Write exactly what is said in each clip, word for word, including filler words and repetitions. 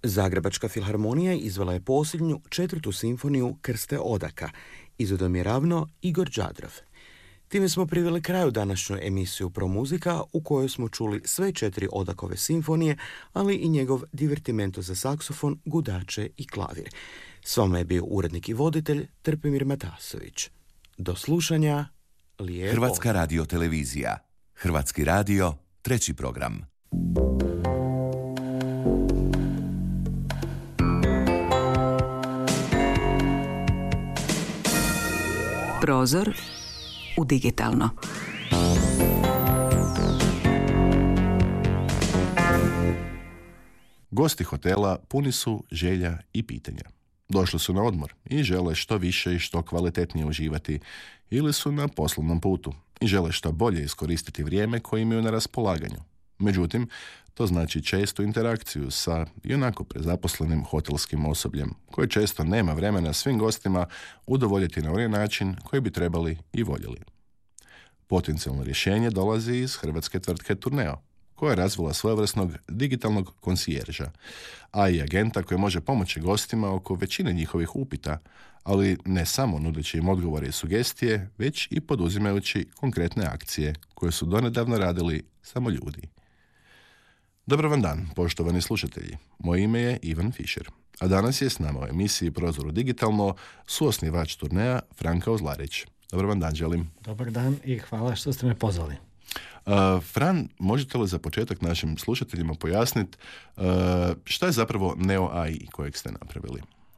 Zagrebačka filharmonija izvela je posljednju četvrtu simfoniju Krste Odaka. Izvodom je ravno Igor Đadrov. Time smo priveli kraju današnju emisiju Pro muzika u kojoj smo čuli sve četiri Odakove simfonije, ali i njegov divertimento za saksofon, gudače i klavir. S vama je bio urednik i voditelj Trpimir Matasović. Do slušanja, lijep Hrvatska radio televizija. Hrvatski radio, treći program. Prozor u digitalno. Gosti hotela puni su želja i pitanja. Došli su na odmor i žele što više i što kvalitetnije uživati, ili su na poslovnom putu i žele što bolje iskoristiti vrijeme koje imaju na raspolaganju. Međutim, to znači čestu interakciju sa ionako prezaposlenim hotelskim osobljem, koje često nema vremena svim gostima udovoljiti na onaj način koji bi trebali i voljeli. Potencijalno rješenje dolazi iz hrvatske tvrtke Tourneo, koja je razvila svojevrsnog digitalnog konsijerža, a i agenta koji može pomoći gostima oko većine njihovih upita, ali ne samo nudeći im odgovore i sugestije, već i poduzimajući konkretne akcije koje su donedavno radili samo ljudi. Dobar vam dan, poštovani slušatelji. Moje ime je Ivan Fišer, a danas je s nama u emisiji Prozoru digitalno suosnivač Tournea Franka Ozlarić. Dobar vam dan, želim. Dobar dan i hvala što ste me pozvali. Uh, Fran, možete li za početak našim slušateljima pojasniti uh, šta je zapravo Neo A I kojeg ste napravili?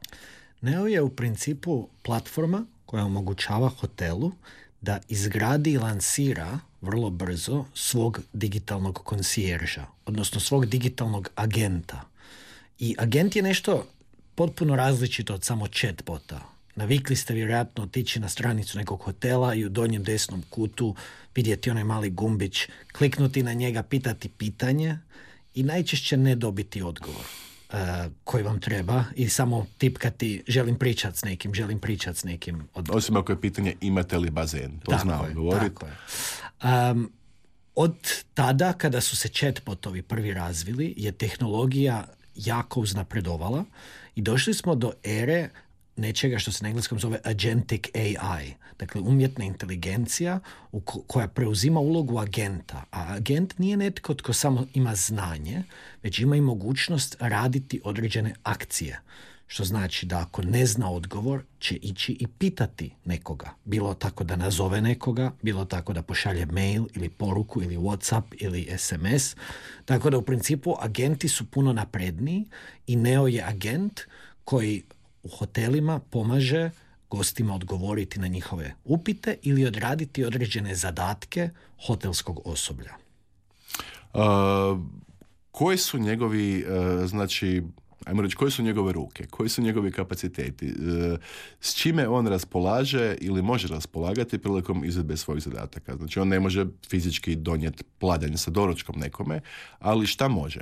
Neo je u principu platforma koja omogućava hotelu da izgradi i lansira vrlo brzo svog digitalnog konsijerža, odnosno svog digitalnog agenta. I agent je nešto potpuno različito od samo chatbota. Navikli ste vjerojatno otići na stranicu nekog hotela i u donjem desnom kutu vidjeti onaj mali gumbić, kliknuti na njega, pitati pitanje i najčešće ne dobiti odgovor uh, koji vam treba i samo tipkati želim pričati s nekim, želim pričati s nekim. Od... Osim ako je pitanje imate li bazen, to tako znamo je, govoriti. Tako je. Um, od tada kada su se chatbotovi prvi razvili je tehnologija jako uznapredovala i došli smo do ere nečega što se na engleskom zove agentic A I, dakle umjetna inteligencija u ko- koja preuzima ulogu agenta. A agent nije netko tko samo ima znanje, već ima i mogućnost raditi određene akcije. Što znači da ako ne zna odgovor, će ići i pitati nekoga. Bilo tako da nazove nekoga, bilo tako da pošalje mail ili poruku ili WhatsApp ili S M S. Tako da u principu agenti su puno napredniji i Neo je agent koji u hotelima pomaže gostima odgovoriti na njihove upite ili odraditi određene zadatke hotelskog osoblja. Uh, koji su njegovi, uh, znači, ajmo reći, koje su njegove ruke, koji su njegovi kapaciteti, uh, s čime on raspolaže ili može raspolagati prilikom izvedbe svojih zadataka? Znači, on ne može fizički donijeti pladanje sa doručkom nekome, ali šta može?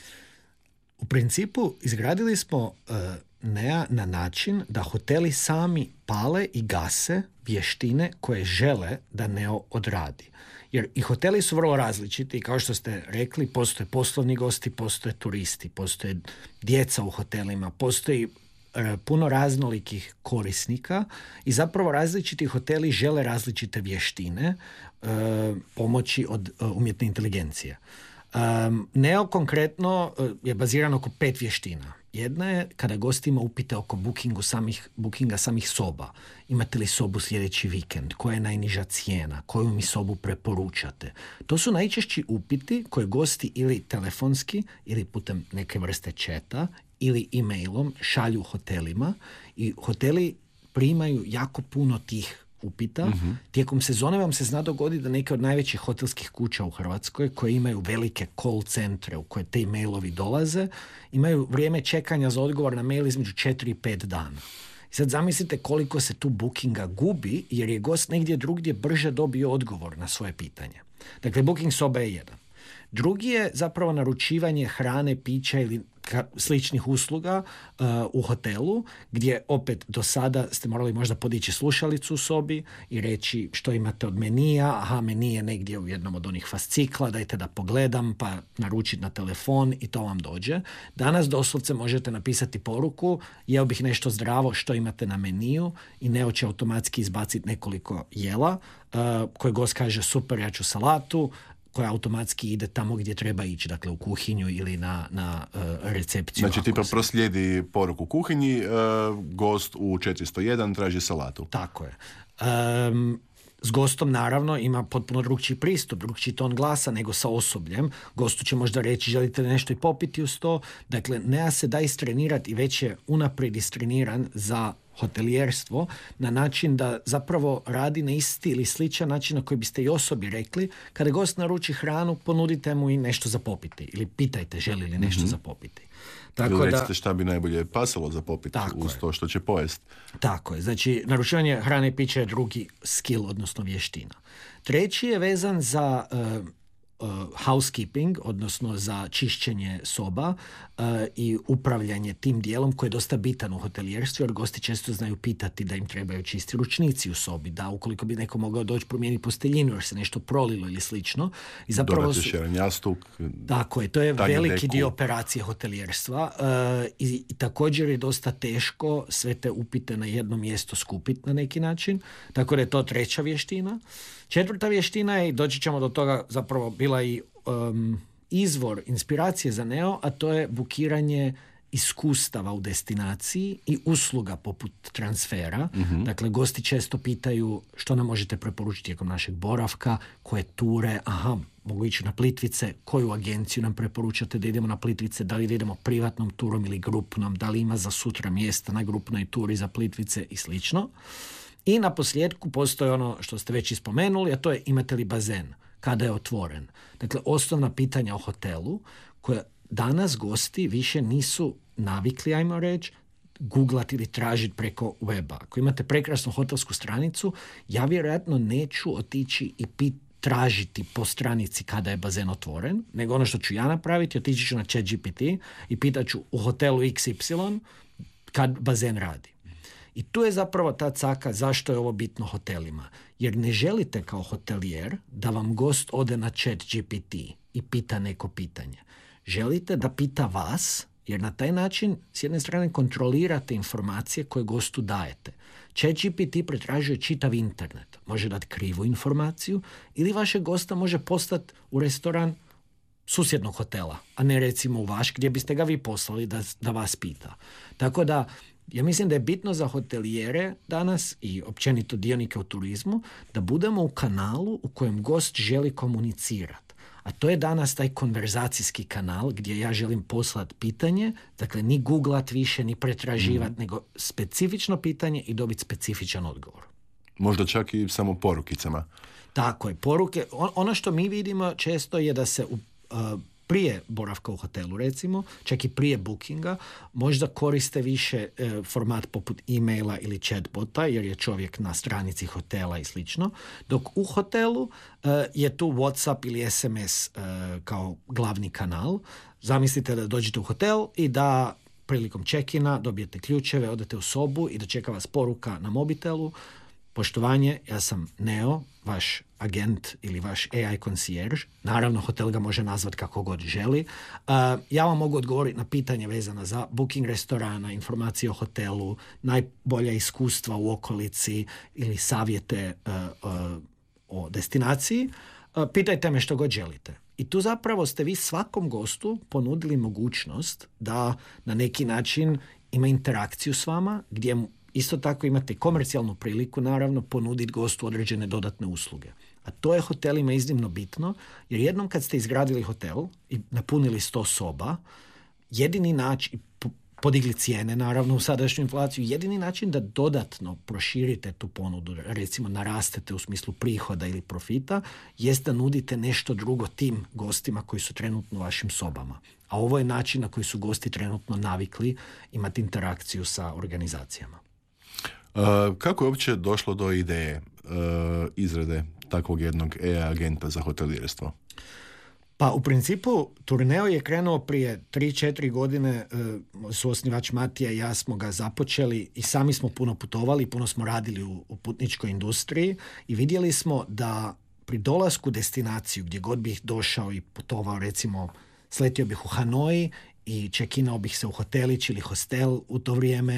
U principu izgradili smo uh, Nea na način da hoteli sami pale i gase vještine koje žele da Neo odradi. Jer i hoteli su vrlo različiti, kao što ste rekli, postoje poslovni gosti, postoje turisti, postoje djeca u hotelima, postoji e, puno raznolikih korisnika i zapravo različiti hoteli žele različite vještine e, pomoći od e, umjetne inteligencije. Um, Neo konkretno uh, je baziran oko pet vještina. Jedna je kada gostima upite oko bookingu samih, bookinga samih soba. Imate li sobu sljedeći vikend? Koja je najniža cijena? Koju mi sobu preporučate? To su najčešći upiti koje gosti ili telefonski ili putem neke vrste chata ili e-mailom šalju hotelima i hoteli primaju jako puno tih upita. Mm-hmm. Tijekom sezone vam se zna dogoditi da neke od najvećih hotelskih kuća u Hrvatskoj koje imaju velike call centre u koje te mailovi dolaze, imaju vrijeme čekanja za odgovor na mail između četiri i pet dana. I sad zamislite koliko se tu bookinga gubi jer je gost negdje drugdje brže dobio odgovor na svoje pitanje. Dakle, booking soba je jedan. Drugi je zapravo naručivanje hrane, pića ili ka- sličnih usluga uh, u hotelu, gdje opet do sada ste morali možda podići slušalicu u sobi i reći što imate od menija, aha, meni je negdje u jednom od onih fascikla, dajte da pogledam, pa naručiti na telefon i to vam dođe. Danas doslovce možete napisati poruku, jeo bih nešto zdravo, što imate na meniju, i Neo će automatski izbaciti nekoliko jela, uh, koje gost kaže super, ja ću salatu, koja automatski ide tamo gdje treba ići, dakle u kuhinju ili na, na uh, recepciju. Znači tipa se... proslijedi poruku u kuhinji, uh, gost u četiristo jedan traži salatu. Tako je. Um, s gostom naravno ima potpuno drugčiji pristup, drugčiji ton glasa nego sa osobljem. Gostu će možda reći želite li nešto i popiti uz to. Dakle, Nea se da istrenirati i već je unaprijed istreniran za hotelijerstvo na način da zapravo radi na isti ili sličan način na koji biste i osobi rekli. Kada gost naruči hranu, ponudite mu i nešto za popiti ili pitajte želi li nešto mm-hmm. za popiti. Tako ili recite da, šta bi najbolje pasalo za popiti uz je. To što će pojest. Tako je. Znači, naručivanje hrane i pića je drugi skill, odnosno vještina. Treći je vezan za uh, Uh, housekeeping, odnosno za čišćenje soba uh, i upravljanje tim dijelom koji je dosta bitan u hotelijerstvu, jer gosti često znaju pitati da im trebaju čisti ručnici u sobi, da ukoliko bi neko mogao doći promijeniti posteljinu jer se nešto prolilo ili slično. I zapravo dodati su, još jedan jastuk. Tako je, to je veliki deku. dio operacije hotelijerstva uh, i, i također je dosta teško sve te upite na jedno mjesto skupiti na neki način, tako da je to treća vještina. Četvrta vještina je, i doći ćemo do toga, zapravo bila i um, izvor inspiracije za Neo, a to je bukiranje iskustava u destinaciji i usluga poput transfera. Mm-hmm. Dakle, gosti često pitaju što nam možete preporučiti tijekom našeg boravka, koje ture, aha, mogu ići na Plitvice, koju agenciju nam preporučate da idemo na Plitvice, da li da idemo privatnom turom ili grupnom, da li ima za sutra mjesta na grupnoj turi za Plitvice i slično. I na posljedku postoji ono što ste već ispomenuli, a to je imate li bazen, kada je otvoren. Dakle, osnovna pitanja o hotelu koja danas gosti više nisu navikli, ajmo reći, googlati ili tražiti preko weba. Ako imate prekrasnu hotelsku stranicu, ja vjerojatno neću otići i pit, tražiti po stranici kada je bazen otvoren, nego ono što ću ja napraviti, otići ću na ChatGPT i pitat ću u hotelu iks ipsilon kad bazen radi. I tu je zapravo ta caka zašto je ovo bitno hotelima. Jer ne želite kao hotelijer da vam gost ode na ChatGPT i pita neko pitanje. Želite da pita vas, jer na taj način s jedne strane kontrolirate informacije koje gostu dajete. ChatGPT pretražuje čitav internet. Može dati krivu informaciju ili vašeg gosta može poslati u restoran susjednog hotela, a ne recimo u vaš gdje biste ga vi poslali da, da vas pita. Tako da ja mislim da je bitno za hotelijere danas i općenito dionike u turizmu da budemo u kanalu u kojem gost želi komunicirati. A to je danas taj konverzacijski kanal gdje ja želim poslati pitanje, dakle ni googlat više, ni pretraživati, mm. nego specifično pitanje i dobiti specifičan odgovor. Možda čak i samo porukicama. Tako je, poruke. Ono što mi vidimo često je da se u uh, prije boravka u hotelu, recimo, čak i prije bookinga, možda koriste više e, format poput e-maila ili chatbota, jer je čovjek na stranici hotela i slično, dok u hotelu e, je tu WhatsApp ili es em es e, kao glavni kanal. Zamislite da dođete u hotel i da prilikom check-ina dobijete ključeve, odete u sobu i da čeka vas poruka na mobitelu: poštovanje, ja sam Neo, vaš agent ili vaš A I concierge. Naravno, hotel ga može nazvati kako god želi. Uh, ja vam mogu odgovoriti na pitanje vezana za booking restorana, informacije o hotelu, najbolja iskustva u okolici ili savjete uh, uh, o destinaciji. Uh, pitajte me što god želite. I tu zapravo ste vi svakom gostu ponudili mogućnost da na neki način ima interakciju s vama, gdje isto tako imate komercijalnu priliku, naravno, ponuditi gostu određene dodatne usluge. A to je hotelima iznimno bitno, jer jednom kad ste izgradili hotel i napunili sto soba, jedini način, podigli cijene, naravno, u sadašnju inflaciju, jedini način da dodatno proširite tu ponudu, recimo narastete u smislu prihoda ili profita, jest da nudite nešto drugo tim gostima koji su trenutno u vašim sobama. A ovo je način na koji su gosti trenutno navikli imati interakciju sa organizacijama. Uh, kako je uopće došlo do ideje uh, izrade takvog jednog A I agenta za hotelirstvo? Pa u principu Turneo je krenuo prije tri četiri godine, su osnivač Matija i ja smo ga započeli i sami smo puno putovali, puno smo radili u, u putničkoj industriji i vidjeli smo da pri dolasku u destinaciju gdje god bih došao i putovao, recimo sletio bih u Hanoi i čekinao bih se u hotelić ili hostel u to vrijeme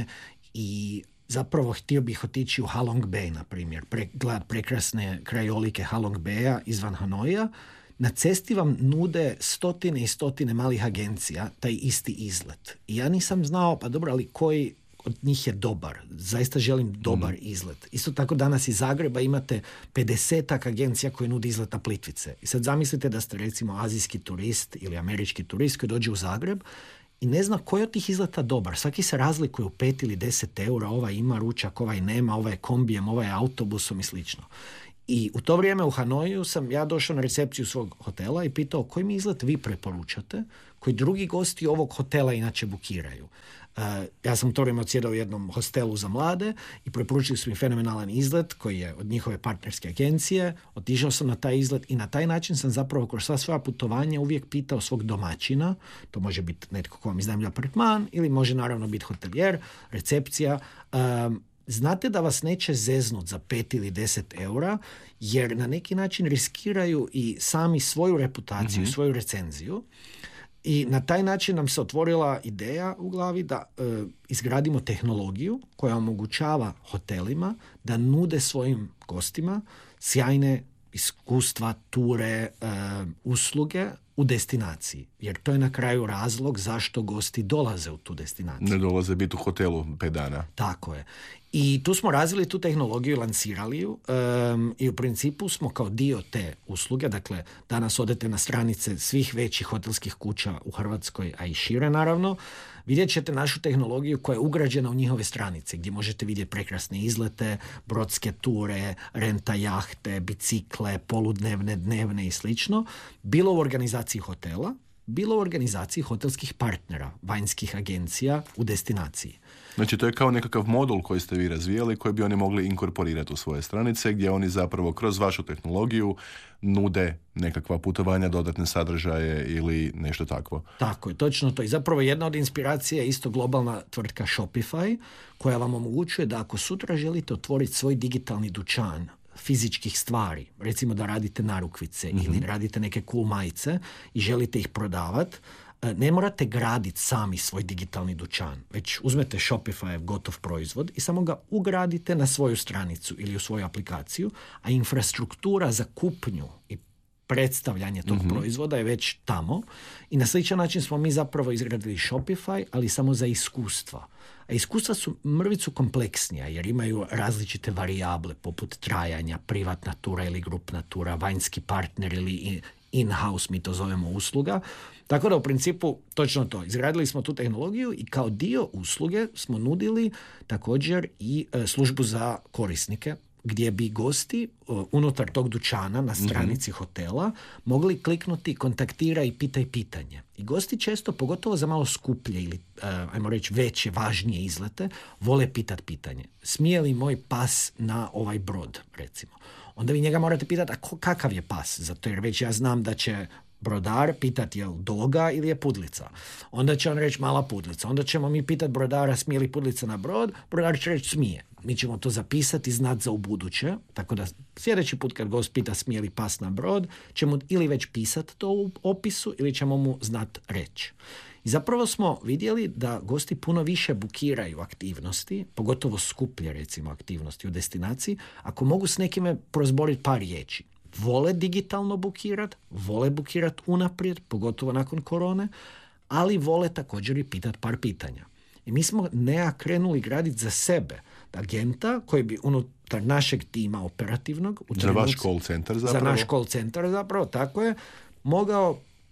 i zapravo htio bih otići u Halong Bay, na primjer, pre, gledat prekrasne krajolike Halong Baya izvan Hanoija. Na cesti vam nude stotine i stotine malih agencija taj isti izlet. I ja nisam znao, pa dobro, ali koji od njih je dobar. Zaista želim dobar mm. izlet. Isto tako danas iz Zagreba imate pedesetak agencija koje nudi izlet na Plitvice. I sad zamislite da ste recimo azijski turist ili američki turist koji dođe u Zagreb i ne zna koji od tih izleta dobar. Svaki se razlikuje u pet ili deset eura. Ovaj ima ručak, ovaj nema, ovaj je kombijem, ovaj je autobusom i slično. I u to vrijeme u Hanoiju sam ja došao na recepciju svog hotela i pitao koji mi izlet vi preporučate, koji drugi gosti ovog hotela inače bukiraju. Uh, ja sam u to vrijeme odsjedao u jednom hostelu za mlade i preporučili su mi fenomenalan izlet koji je od njihove partnerske agencije. Otišao sam na taj izlet i na taj način sam zapravo kroz sva svoja putovanja uvijek pitao svog domaćina, to može biti netko ko vam iznajmljuje apartman ili može naravno biti hotelijer, recepcija. Um, Znate da vas neće zeznut za pet ili deset eura, jer na neki način riskiraju i sami svoju reputaciju, mm-hmm. svoju recenziju. I na taj način nam se otvorila ideja u glavi da e, izgradimo tehnologiju koja omogućava hotelima da nude svojim gostima sjajne iskustva, ture, e, usluge u destinaciji. Jer to je na kraju razlog zašto gosti dolaze u tu destinaciju. Ne dolaze biti u hotelu pet dana. Tako je. I tu smo razvili tu tehnologiju i lansirali ju um, i u principu smo kao dio te usluge, dakle danas odete na stranice svih većih hotelskih kuća u Hrvatskoj, a i šire naravno, vidjet ćete našu tehnologiju koja je ugrađena u njihove stranice gdje možete vidjeti prekrasne izlete, brodske ture, renta jahte, bicikle, poludnevne, dnevne i slično, bilo u organizaciji hotela, bilo u organizaciji hotelskih partnera, vanjskih agencija u destinaciji. Znači to je kao nekakav modul koji ste vi razvijali koji bi oni mogli inkorporirati u svoje stranice gdje oni zapravo kroz vašu tehnologiju nude nekakva putovanja, dodatne sadržaje ili nešto takvo. Tako je, točno to. I zapravo jedna od inspiracija je isto globalna tvrtka Shopify koja vam omogućuje da ako sutra želite otvoriti svoj digitalni dućan fizičkih stvari, recimo da radite narukvice mm-hmm. ili radite neke cool majice i želite ih prodavati, ne morate graditi sami svoj digitalni dućan, već uzmete Shopify gotov proizvod i samo ga ugradite na svoju stranicu ili u svoju aplikaciju, a infrastruktura za kupnju i predstavljanje tog mm-hmm. proizvoda je već tamo i na sličan način smo mi zapravo izgradili Shopify, ali samo za iskustva. A iskustva su mrvicu kompleksnija jer imaju različite varijable poput trajanja, privatna tura ili grupna tura, vanjski partner ili in-house, mi to zovemo usluga. Tako da u principu točno to. Izgradili smo tu tehnologiju i kao dio usluge smo nudili također i e, službu za korisnike gdje bi gosti uh, unutar tog dućana na stranici mm-hmm. hotela mogli kliknuti kontaktira i pitaj pitanje. I gosti često, pogotovo za malo skuplje ili, uh, ajmo reći, veće, važnije izlete, vole pitat pitanje. Smije li moj pas na ovaj brod, recimo? Onda vi njega morate pitati, a ko, kakav je pas? Zato jer već ja znam da će brodar pitati je li doga ili je pudlica. Onda će on reći mala pudlica. Onda ćemo mi pitati brodara smije li pudlica na brod. Brodar će reći smije. Mi ćemo to zapisati i znati za ubuduće. Tako da sljedeći put kad gost pita smije li pas na brod, ćemo ili već pisati to u opisu ili ćemo mu znati reći. I zapravo smo vidjeli da gosti puno više bukiraju aktivnosti, pogotovo skuplje recimo aktivnosti u destinaciji, ako mogu s nekime prozboriti par riječi. Vole digitalno bukirat, vole bukirat unaprijed, pogotovo nakon korone, ali vole također i pitat par pitanja. I mi smo N E A krenuli graditi za sebe agenta koji bi unutar našeg tima operativnog u za vaš call center zapravo. Za naš call center zapravo, tako je, mogao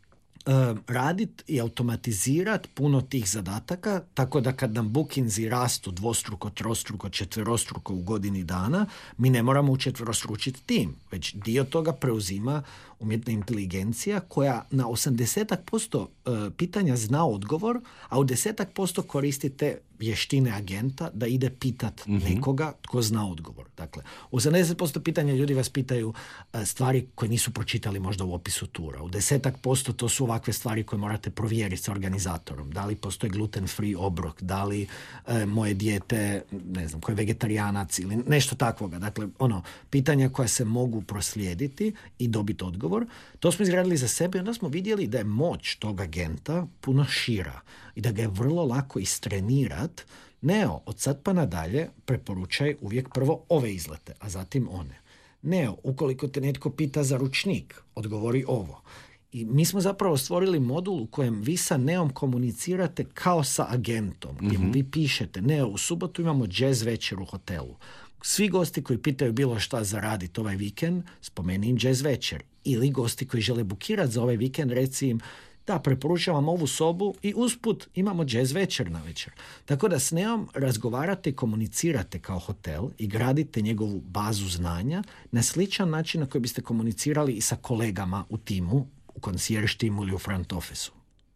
raditi i automatizirati puno tih zadataka, tako da kad nam bookinzi rastu dvostruko, trostruko, četverostruko u godini dana, mi ne moramo učetverostručiti tim, već dio toga preuzima umjetna inteligencija koja na osamdeset posto pitanja zna odgovor, a u deset posto koristite vještine agenta da ide pitat mm-hmm. nekoga tko zna odgovor. Dakle, u osamdeset posto pitanja ljudi vas pitaju stvari koje nisu pročitali možda u opisu tura. U deset posto to su ovakve stvari koje morate provjeriti sa organizatorom. Da li postoji gluten free obrok, da li e, moje dijete, ne znam, ko je vegetarijanac ili nešto takvoga. Dakle, ono, pitanja koja se mogu proslijediti i dobiti odgovor. To smo izgradili za sebe i onda smo vidjeli da je moć tog agenta puno šira i da ga je vrlo lako istrenirati. Neo, od sad pa nadalje preporučaj uvijek prvo ove izlete, a zatim one. Neo, ukoliko te netko pita za ručnik, odgovori ovo. I mi smo zapravo stvorili modul u kojem vi sa Neom komunicirate kao sa agentom, gdje mm-hmm. vi pišete, Neo, u subotu imamo jazz večer u hotelu. Svi gosti koji pitaju bilo šta za raditi ovaj vikend, spomeni im jazz večer. Ili gosti koji žele bukirati za ovaj vikend, reci im, da, preporučavam ovu sobu i usput imamo jazz večer na večer. Tako da s Neom razgovarate i komunicirate kao hotel i gradite njegovu bazu znanja na sličan način na koji biste komunicirali i sa kolegama u timu, u concierge timu ili u front office-u.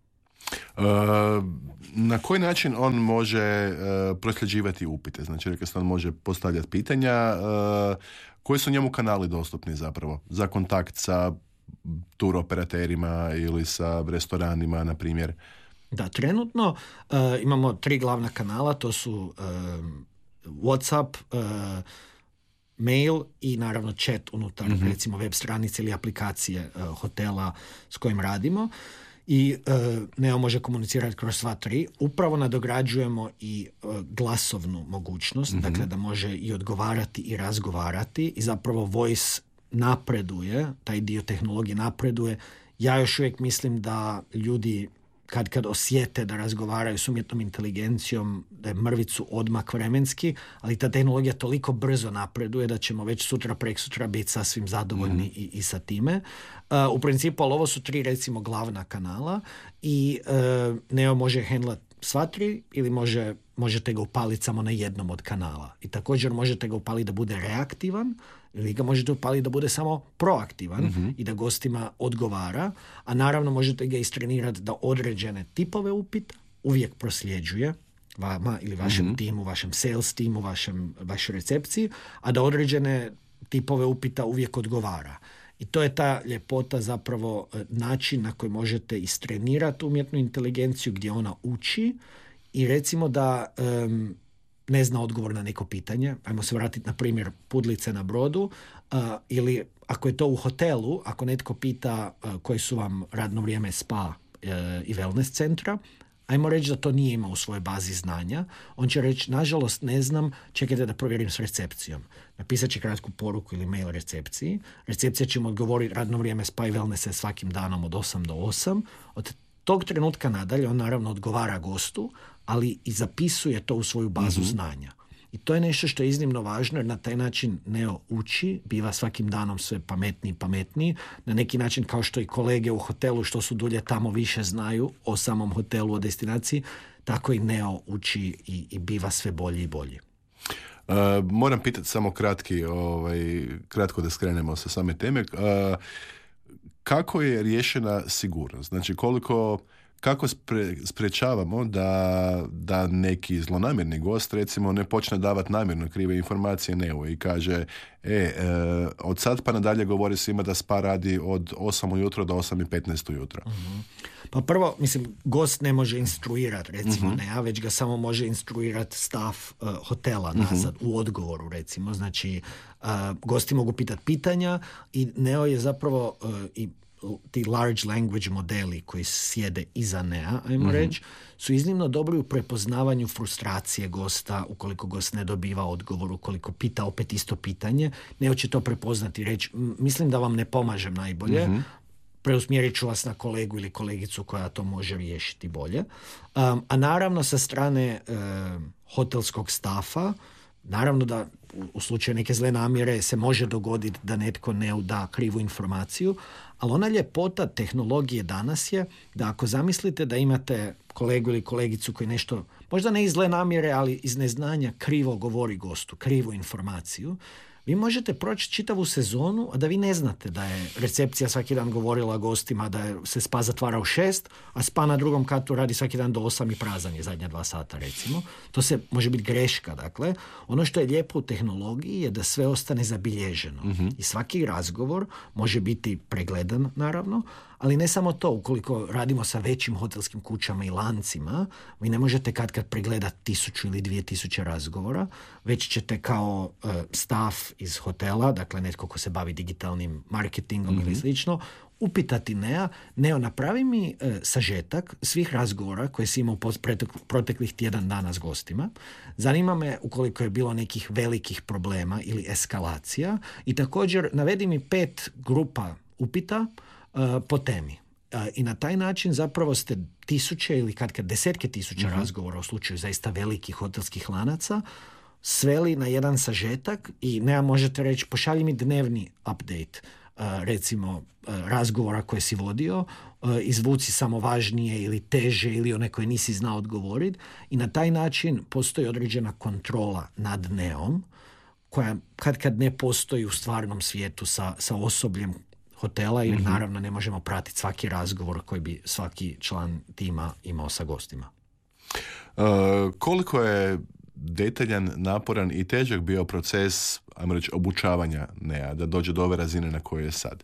Uh, na koji način on može uh, prosljeđivati upite? Znači, rekao sam, on može postavljati pitanja. Uh, koji su njemu kanali dostupni zapravo za kontakt sa tur operaterima ili sa restoranima, na primjer? Da, trenutno uh, imamo tri glavna kanala, to su uh, WhatsApp, uh, mail i naravno chat unutar mm-hmm. recimo web stranice ili aplikacije uh, hotela s kojim radimo. I uh, Neo može komunicirati kroz sva tri. Upravo nadograđujemo i uh, glasovnu mogućnost, mm-hmm. dakle da može i odgovarati i razgovarati i zapravo voice napreduje, taj dio tehnologije napreduje. Ja još uvijek mislim da ljudi kad kad osjete da razgovaraju s umjetnom inteligencijom, da je mrvicu odmak vremenski, ali ta tehnologija toliko brzo napreduje da ćemo već sutra, preksutra biti sasvim zadovoljni mm. i, i sa time. Uh, u principu, ali ovo su tri recimo glavna kanala i uh, Neo može handlat sva tri ili može, možete ga upaliti samo na jednom od kanala. I također možete ga upaliti da bude reaktivan ili ga možete upaliti da bude samo proaktivan mm-hmm. i da gostima odgovara, a naravno možete ga istrenirati da određene tipove upita uvijek prosljeđuje vama ili vašem mm-hmm. timu, vašem sales timu, vašem, vašoj recepciji, a da određene tipove upita uvijek odgovara. I to je ta ljepota, zapravo način na koji možete istrenirati umjetnu inteligenciju gdje ona uči i recimo da um, ne zna odgovor na neko pitanje. Ajmo se vratiti na primjer pudlice na brodu uh, ili ako je to u hotelu, ako netko pita uh, koji su vam radno vrijeme spa uh, i wellness centra, ajmo reći da to nije imao u svojoj bazi znanja. On će reći, nažalost ne znam, čekajte da provjerim s recepcijom. Napisat će kratku poruku ili mail recepciji. Recepcija će mu odgovoriti radno vrijeme spa i wellness je svakim danom od osam do osam. Od tog trenutka nadalje on naravno odgovara gostu, ali i zapisuje to u svoju bazu mm-hmm. znanja. I to je nešto što je iznimno važno jer na taj način Neo uči, biva svakim danom sve pametniji i pametniji. Na neki način kao što i kolege u hotelu što su dulje tamo više znaju o samom hotelu, o destinaciji, tako i Neo uči i, i biva sve bolji i bolji. Uh, moram pitati samo kratki, ovaj, kratko da skrenemo sa same teme. Uh, kako je riješena sigurnost? Znači koliko... Kako spre, sprečavamo da, da neki zlonamjerni gost recimo ne počne davati namjerno krive informacije Neu i kaže e, e, od sad pa nadalje govori svima da spa radi od osam ujutro do osam i petnaest ujutro. Mm-hmm. Pa prvo, mislim, gost ne može instruirati recimo mm-hmm. ne, već ga samo može instruirati staff uh, hotela nazad mm-hmm. u odgovoru recimo. Znači, uh, gosti mogu pitati pitanja i Neo je zapravo uh, i ti large language modeli koji sjede iza Nea, ajmo mm-hmm. reći, su iznimno dobri u prepoznavanju frustracije gosta ukoliko gost ne dobiva odgovor, ukoliko pita opet isto pitanje. Neo će to prepoznati i reći, mislim da vam ne pomažem najbolje, mm-hmm. preusmjerit ću vas na kolegu ili kolegicu koja to može riješiti bolje. Um, a naravno sa strane um, hotelskog stafa naravno da u, u slučaju neke zle namjere se može dogoditi da netko ne da krivu informaciju, ali ona ljepota tehnologije danas je da ako zamislite da imate kolegu ili kolegicu koji nešto, možda ne iz zle namjere, ali iz neznanja krivo govori gostu, krivu informaciju, vi možete proći čitavu sezonu, a da vi ne znate da je recepcija svaki dan govorila gostima da je se spa zatvara u šest, a spa na drugom katu radi svaki dan do osam i prazan je zadnja dva sata, recimo. To se može biti greška, dakle. Ono što je lijepo u tehnologiji je da sve ostane zabilježeno. Mm-hmm. I svaki razgovor može biti pregledan, naravno, ali ne samo to, ukoliko radimo sa većim hotelskim kućama i lancima, vi ne možete kad kad pregledati tisuću ili dvije tisuće razgovora, već ćete kao uh, staff iz hotela, dakle netko ko se bavi digitalnim marketingom mm-hmm. ili slično, upitati Nea, Neo, napravi mi uh, sažetak svih razgovora koje si imao proteklih tjedan dana s gostima. Zanima me ukoliko je bilo nekih velikih problema ili eskalacija i također navedi mi pet grupa upita Uh, po temi. Uh, I na taj način zapravo ste tisuće ili kad kad desetke tisuća uh-huh. razgovora u slučaju zaista velikih hotelskih lanaca sveli na jedan sažetak i ne možete reći pošalji mi dnevni update uh, recimo uh, razgovora koje si vodio, uh, izvuci samo važnije ili teže ili one koje nisi znao odgovoriti i na taj način postoji određena kontrola nad Neom koja kad kad ne postoji u stvarnom svijetu sa, sa osobljem hotela, jer mm-hmm. naravno ne možemo pratiti svaki razgovor koji bi svaki član tima imao sa gostima. Uh, koliko je detaljan, naporan i težak bio proces, ajmo reći, obučavanja Nea, da dođe do ove razine na kojoj je sad?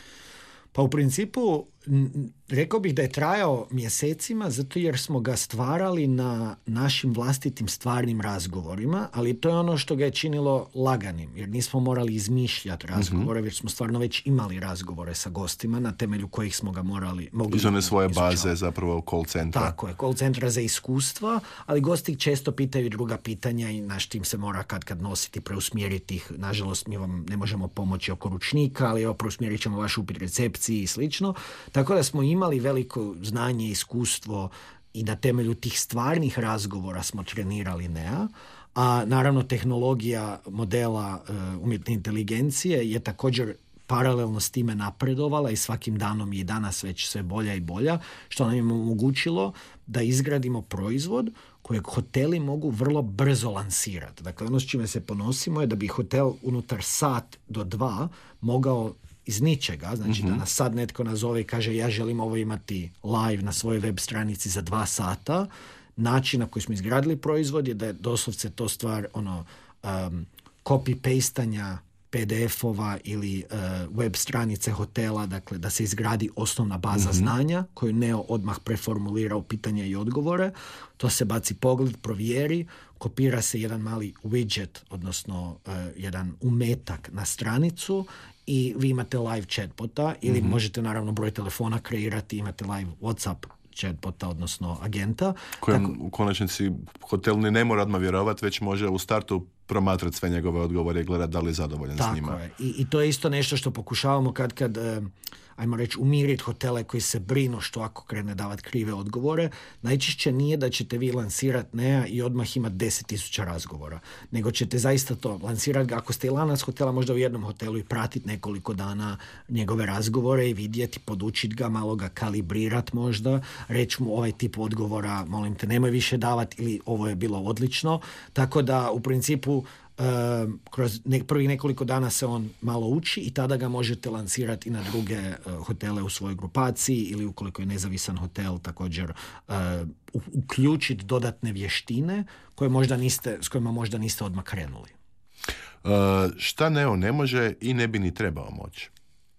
Pa u principu rekao bih da je trajao mjesecima zato jer smo ga stvarali na našim vlastitim stvarnim razgovorima, ali to je ono što ga je činilo laganim, jer nismo morali izmišljati razgovore, mm-hmm. već smo stvarno već imali razgovore sa gostima na temelju kojih smo ga morali mogli iz one svoje izučavati. Baze zapravo call centra. Tako je, call centra za iskustva, ali gosti često pitaju druga pitanja i naš tim se mora kad kad nositi, preusmjeriti ih. Nažalost, mi vam ne možemo pomoći oko ručnika, ali evo preusmjerit ćemo vaš upit recepciji i slično. Tako da smo imali veliko znanje i iskustvo i na temelju tih stvarnih razgovora smo trenirali Nea, a naravno tehnologija modela uh, umjetne inteligencije je također paralelno s time napredovala i svakim danom je danas već sve bolja i bolja, što nam je omogućilo da izgradimo proizvod kojeg hoteli mogu vrlo brzo lansirati. Dakle, ono s čime se ponosimo je da bi hotel unutar sat do dva mogao iz ničega, znači mm-hmm. da nas sad netko nazove i kaže ja želim ovo imati live na svojoj web stranici za dva sata. Način na koji smo izgradili proizvod je da je doslovce to stvar ono um, copy-pastanja pe de efova ili uh, web stranice hotela, dakle da se izgradi osnovna baza mm-hmm. znanja koju Neo odmah preformulira u pitanja i odgovore. To se baci pogled, provjeri, kopira se jedan mali widget, odnosno uh, jedan umetak na stranicu i vi imate live chatbota ili mm-hmm. možete naravno broj telefona kreirati, imate live WhatsApp chatbota, odnosno agenta. Kojem Tako, u konačnici hotel ni ne mora odmah vjerovati, već može u startu promatrati sve njegove odgovore i gledati da li je zadovoljan Tako s njima. Je. I, I to je isto nešto što pokušavamo kad kad eh, ajmo reći umiriti hotele koji se brinu što ako krene davati krive odgovore. Najčešće nije da ćete vi lansirati Nea i odmah imati deset tisuća razgovora, nego ćete zaista to lansirati ga. Ako ste i lanac hotela možda u jednom hotelu i pratiti nekoliko dana njegove razgovore i vidjeti, podučiti ga, malo ga kalibrirati možda, reći mu ovaj tip odgovora molim te nemoj više davati ili ovo je bilo odlično. Tako da u principu Uh, kroz ne, prvih nekoliko dana se on malo uči i tada ga možete lansirati i na druge uh, hotele u svojoj grupaciji ili ukoliko je nezavisan hotel također uh, uključiti dodatne vještine koje možda niste, s kojima možda niste odmah krenuli. Uh, šta Neo ne može i ne bi ni trebao moći?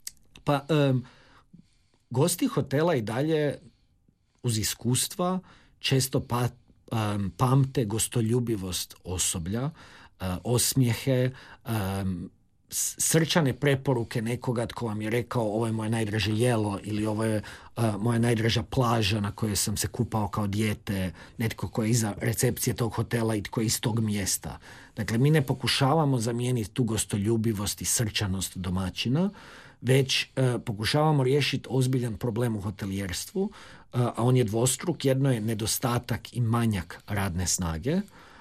Pa um, gosti hotela i dalje uz iskustva često pa, um, pamte gostoljubivost osoblja, Uh, osmijehe, um, srčane preporuke nekoga tko vam je rekao ovo je moje najdraže jelo ili ovo je uh, moja najdraža plaža na kojoj sam se kupao kao dijete, netko ko je iza recepcije tog hotela i tko je iz tog mjesta. Dakle, mi ne pokušavamo zamijeniti tu gostoljubivost i srčanost domaćina, već uh, pokušavamo riješiti ozbiljan problem u hotelijerstvu, uh, a on je dvostruk. Jedno je nedostatak i manjak radne snage,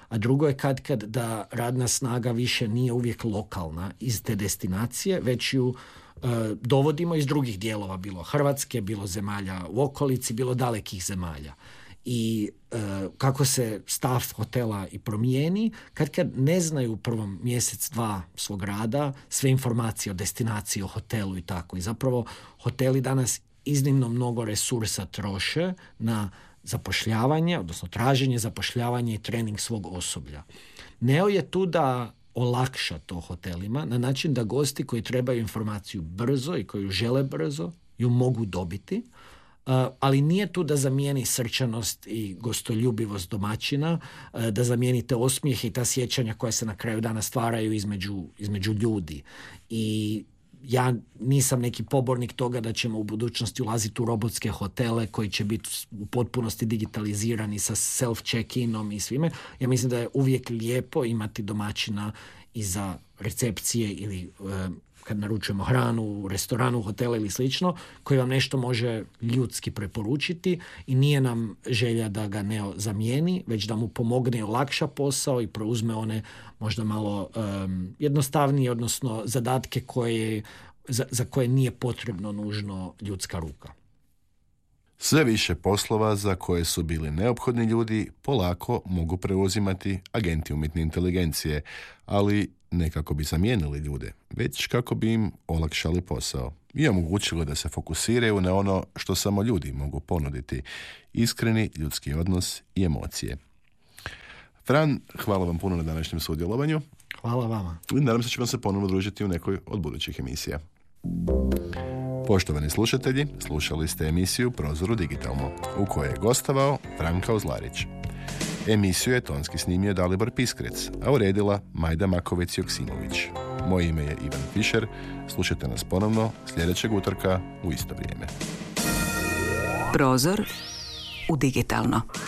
a drugo je kad kad da radna snaga više nije uvijek lokalna iz te destinacije, već ju e, dovodimo iz drugih dijelova, bilo Hrvatske, bilo zemalja u okolici, bilo dalekih zemalja. I e, kako se stav hotela i promijeni, kad kad ne znaju u prvom mjesec, dva svog rada sve informacije o destinaciji, o hotelu i tako. I zapravo hoteli danas iznimno mnogo resursa troše na zapošljavanje, odnosno traženje, zapošljavanje i trening svog osoblja. Neo je tu da olakša to hotelima na način da gosti koji trebaju informaciju brzo i koji ju žele brzo ju mogu dobiti, Uh, ali nije tu da zamijeni srčanost i gostoljubivost domaćina, uh, da zamijeni te osmijehe i ta sjećanja koja se na kraju dana stvaraju između, između ljudi. I ja nisam neki pobornik toga da ćemo u budućnosti ulaziti u robotske hotele koji će biti u potpunosti digitalizirani sa self-check-inom i svime. Ja mislim da je uvijek lijepo imati domaćina iza recepcije ili uh, kad naručujemo hranu u restoranu, hotelu ili slično, koji vam nešto može ljudski preporučiti i nije nam želja da ga ne zamijeni, već da mu pomogne i olakša posao i preuzme one možda malo um, jednostavnije, odnosno zadatke koje, za, za koje nije potrebno nužno ljudska ruka. Sve više poslova za koje su bili neophodni ljudi polako mogu preuzimati agenti umjetne inteligencije, ali ne kako bi zamijenili ljude, već kako bi im olakšali posao i omogućilo da se fokusiraju na ono što samo ljudi mogu ponuditi, iskreni ljudski odnos i emocije. Fran, hvala vam puno na današnjem sudjelovanju. Hvala vama. I nadam se da ćemo se ponovno družiti u nekoj od budućih emisija. Poštovani slušatelji, slušali ste emisiju Prozor u digitalno, u kojoj je gostovao Franka Ozlarić. Emisiju je tonski snimio Dalibor Piskrec, a uredila Majda Makovec-Joksimović. Moje ime je Ivan Fišer, slušajte nas ponovno sljedećeg utorka u isto vrijeme. Prozor u digitalno.